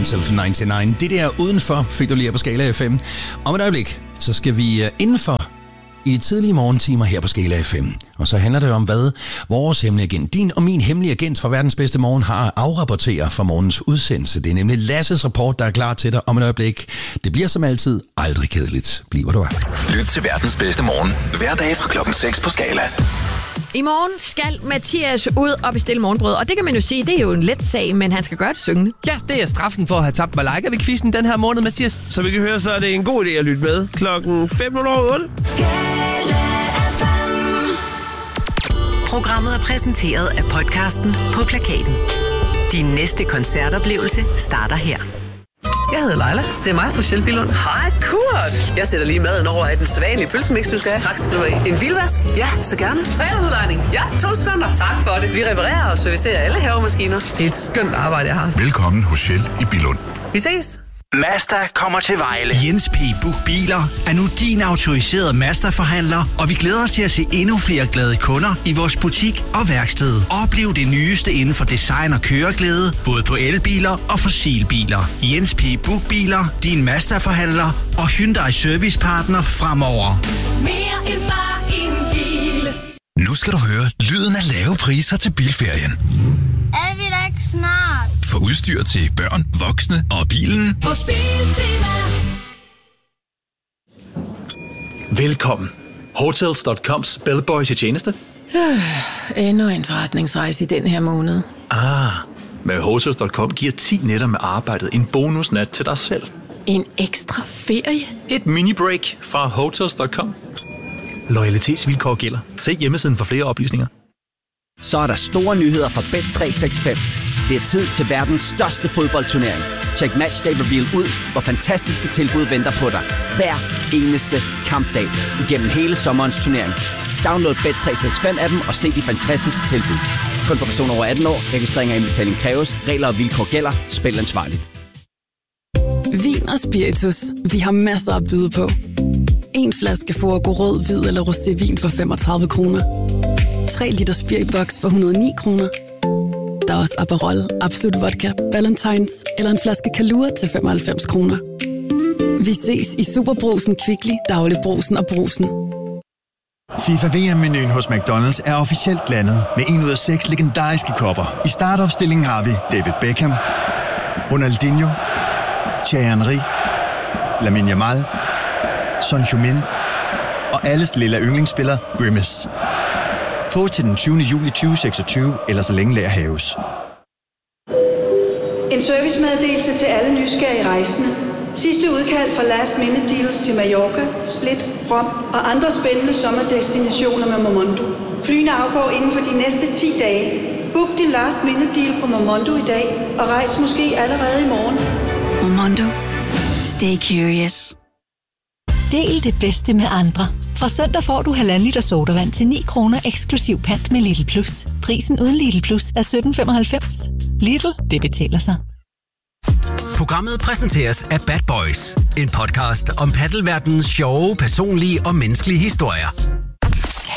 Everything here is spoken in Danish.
Cancel 99. Det der udenfor fik du lige på Skala FM. Om et øjeblik, så skal vi indenfor i de tidlige morgentimer her på Skala FM. Og så handler det om, hvad vores hemmelige agent, din og min hemmelige agent fra Verdens Bedste Morgen, har at afrapportere fra morgens udsendelse. Det er nemlig Lasses rapport, der er klar til dig om et øjeblik. Det bliver som altid aldrig kedeligt. Bliv hvor du er. Lyt til Verdens Bedste Morgen hver dag fra klokken 6 på Skala. I morgen skal Mathias ud og bestille morgenbrød, og det kan man jo sige, det er jo en let sag, men han skal gøre det syngende. Ja, det er straffen for at have tabt Malaika ved quizzen den her måned, Mathias. Så vi kan høre, så er det en god idé at lytte med klokken 5:08. Programmet er præsenteret af podcasten På Plakaten. Din næste koncertoplevelse starter her. Jeg hedder Leila. Det er mig fra Shell Billund. Hej, Kurt. Jeg sætter lige maden over i den sædvanlige pølsemix, du skal have. Tak skal du have. En bilvask? Ja, så gerne. Trailerudlejning? Ja, 2 sekunder. Tak for det. Vi reparerer og servicerer alle havemaskiner. Det er et skønt arbejde, jeg har. Velkommen hos Shell i Billund. Vi ses. Mazda kommer til Vejle. Jens P. Book Biler er nu din autoriserede Mazda-forhandler, og vi glæder os til at se endnu flere glade kunder i vores butik og værksted. Oplev det nyeste inden for design og køreglæde, både på elbiler og fossilbiler. Jens P. Book Biler, din Mazda-forhandler og Hyundai Servicepartner fremover. Mere end bare en bil. Nu skal du høre lyden af lave priser til bilferien. Er vi da ikke snart? For udstyr til børn, voksne og bilen. På Biltema. Velkommen. Hotels.coms bellboy til tjeneste. Endnu en forretningsrejse i den her måned. Med Hotels.com giver 10 nætter med arbejdet en bonusnat til dig selv. En ekstra ferie? Et mini-break fra Hotels.com. Loyalitetsvilkår gælder. Se hjemmesiden for flere oplysninger. Så er der store nyheder fra Bet365. Det er tid til verdens største fodboldturnering. Check Matchday Reveal ud, hvor fantastiske tilbud venter på dig. Hver eneste kampdag igennem hele sommerens turnering. Download Bet365-appen og se de fantastiske tilbud. Kun for personer over 18 år. Registrering og indbetaling kræves. Regler og vilkår gælder. Spil ansvarligt. Vin og spiritus. Vi har masser at byde på. En flaske Forgo rød, hvid eller rosévin for 35 kroner. 3 liter Spiribox for 109 kroner. Der er også Aperol, Absolut Vodka, Valentines eller en flaske Kahlua til 95 kroner. Vi ses i Superbrugsen, Kvickly, Dagligbrugsen og Brugsen. FIFA VM-menuen hos McDonald's er officielt landet med 1 ud af 6 legendariske kopper. I startopstillingen har vi David Beckham, Ronaldinho, Thierry Henry, Lamine Yamal, Son Heung-min og alles lille yndlingsspiller Grimace. Fås til den 20. juli 2026, eller så længe lager haves. En servicemeddelelse til alle nysgerrige rejsende. Sidste udkald fra Last Minute Deals til Mallorca, Split, Rom og andre spændende sommerdestinationer med Momondo. Flyene afgår inden for de næste 10 dage. Book din Last Minute Deal på Momondo i dag, og rejs måske allerede i morgen. Momondo. Stay curious. Del det bedste med andre. Fra søndag får du 1,5 liter sodavand til 9 kroner eksklusiv pant med Lidl Plus. Prisen uden Lidl Plus er 17,95. Lidl, det betaler sig. Programmet præsenteres af Bad Boys. En podcast om paddelverdenens sjove, personlige og menneskelige historier.